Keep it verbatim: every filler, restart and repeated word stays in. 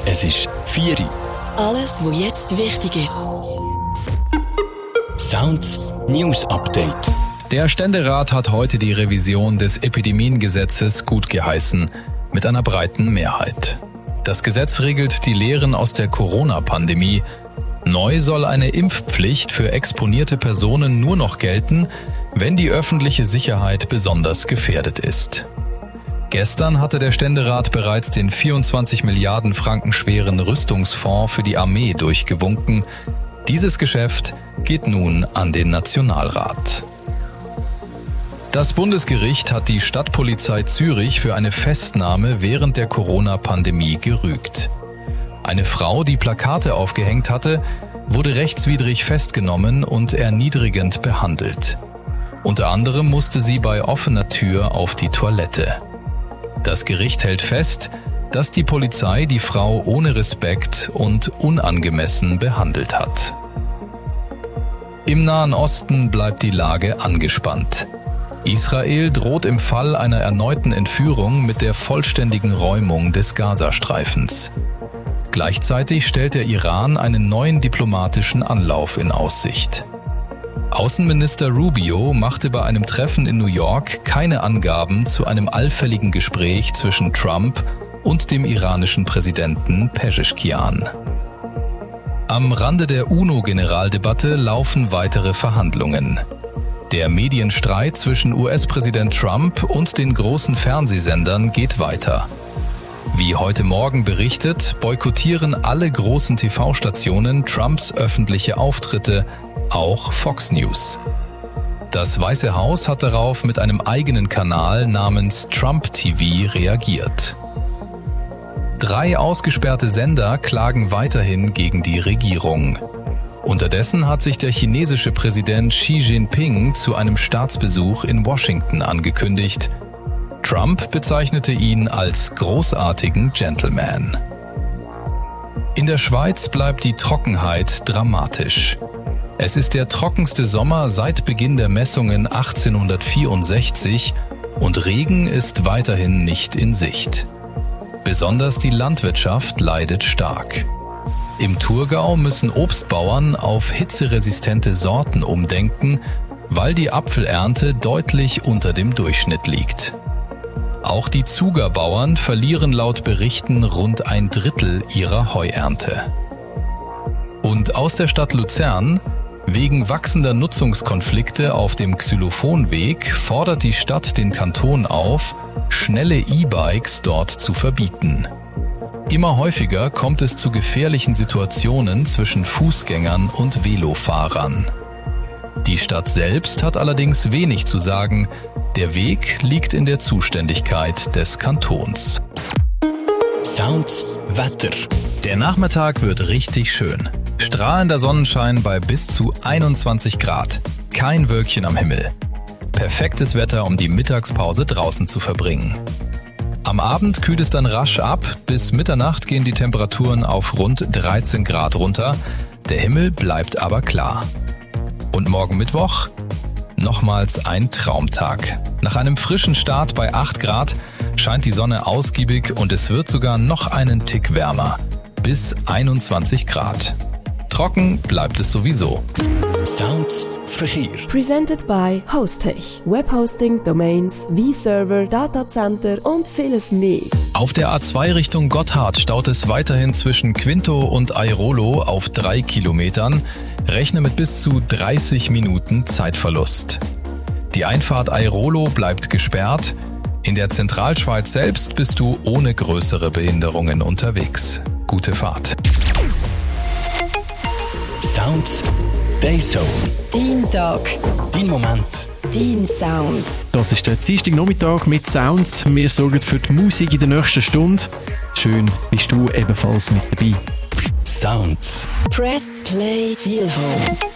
Es ist vier Uhr. Alles, was jetzt wichtig ist. Sounds News Update. Der Ständerat hat heute die Revision des Epidemiengesetzes gutgeheißen, mit einer breiten Mehrheit. Das Gesetz regelt die Lehren aus der Corona-Pandemie. Neu soll eine Impfpflicht für exponierte Personen nur noch gelten, wenn die öffentliche Sicherheit besonders gefährdet ist. Gestern hatte der Ständerat bereits den vierundzwanzig Milliarden Franken schweren Rüstungsfonds für die Armee durchgewunken. Dieses Geschäft geht nun an den Nationalrat. Das Bundesgericht hat die Stadtpolizei Zürich für eine Festnahme während der Corona-Pandemie gerügt. Eine Frau, die Plakate aufgehängt hatte, wurde rechtswidrig festgenommen und erniedrigend behandelt. Unter anderem musste sie bei offener Tür auf die Toilette. Das Gericht hält fest, dass die Polizei die Frau ohne Respekt und unangemessen behandelt hat. Im Nahen Osten bleibt die Lage angespannt. Israel droht im Fall einer erneuten Entführung mit der vollständigen Räumung des Gazastreifens. Gleichzeitig stellt der Iran einen neuen diplomatischen Anlauf in Aussicht. Außenminister Rubio machte bei einem Treffen in New York keine Angaben zu einem allfälligen Gespräch zwischen Trump und dem iranischen Präsidenten Pezeshkian. Am Rande der UNO-Generaldebatte laufen weitere Verhandlungen. Der Medienstreit zwischen U S-Präsident Trump und den großen Fernsehsendern geht weiter. Wie heute Morgen berichtet, boykottieren alle großen T V-Stationen Trumps öffentliche Auftritte, auch Fox News. Das Weiße Haus hat darauf mit einem eigenen Kanal namens Trump T V reagiert. Drei ausgesperrte Sender klagen weiterhin gegen die Regierung. Unterdessen hat sich der chinesische Präsident Xi Jinping zu einem Staatsbesuch in Washington angekündigt. Trump bezeichnete ihn als großartigen Gentleman. In der Schweiz bleibt die Trockenheit dramatisch. Es ist der trockenste Sommer seit Beginn der Messungen achtzehnhundertvierundsechzig und Regen ist weiterhin nicht in Sicht. Besonders die Landwirtschaft leidet stark. Im Thurgau müssen Obstbauern auf hitzeresistente Sorten umdenken, weil die Apfelernte deutlich unter dem Durchschnitt liegt. Auch die Zugerbauern verlieren laut Berichten rund ein Drittel ihrer Heuernte. Und aus der Stadt Luzern: Wegen wachsender Nutzungskonflikte auf dem Xylophonweg fordert die Stadt den Kanton auf, schnelle E-Bikes dort zu verbieten. Immer häufiger kommt es zu gefährlichen Situationen zwischen Fußgängern und Velofahrern. Die Stadt selbst hat allerdings wenig zu sagen. Der Weg liegt in der Zuständigkeit des Kantons. Sounds Wetter. Der Nachmittag wird richtig schön. Strahlender Sonnenschein bei bis zu einundzwanzig Grad. Kein Wölkchen am Himmel. Perfektes Wetter, um die Mittagspause draußen zu verbringen. Am Abend kühlt es dann rasch ab. Bis Mitternacht gehen die Temperaturen auf rund dreizehn Grad runter. Der Himmel bleibt aber klar. Und morgen Mittwoch? Nochmals ein Traumtag. Nach einem frischen Start bei acht Grad scheint die Sonne ausgiebig und es wird sogar noch einen Tick wärmer. Bis einundzwanzig Grad. Trocken bleibt es sowieso. Sounds Verkehr. Presented by Hostech. Webhosting, Domains, V-Server, Datacenter und vieles mehr. Auf der A zwei Richtung Gotthard staut es weiterhin zwischen Quinto und Airolo auf drei Kilometern. Rechne mit bis zu dreißig Minuten Zeitverlust. Die Einfahrt Airolo bleibt gesperrt. In der Zentralschweiz selbst bist du ohne größere Behinderungen unterwegs. Gute Fahrt. Sounds Dayzone. Dein Tag. Dein Moment. Dein Sound. Das ist der Dienstagnachmittag mit Sounds. Wir sorgen für die Musik in der nächsten Stunde. Schön bist du ebenfalls mit dabei. Sounds. Press Play Feel Home.